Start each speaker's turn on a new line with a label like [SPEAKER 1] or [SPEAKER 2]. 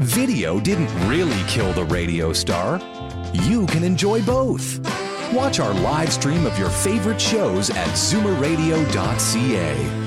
[SPEAKER 1] Video didn't really kill the radio star. You can enjoy both. Watch our live stream of your favorite shows at zoomerradio.ca.